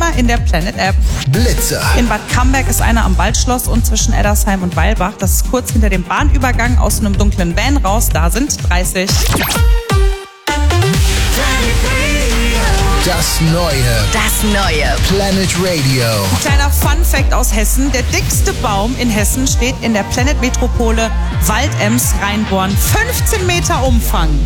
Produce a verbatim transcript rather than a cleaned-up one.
immer in der Planet App. Blitzer. In Bad Camberg ist einer am Waldschloss und zwischen Eddersheim und Weilbach. Das ist kurz hinter dem Bahnübergang aus einem dunklen Van raus. Da sind dreißig. Das Neue. Das Neue. Planet Radio. Kleiner Fun-Fact aus Hessen. Der dickste Baum in Hessen steht in der Planet-Metropole Waldems-Rheinborn. fünfzehn Meter Umfang.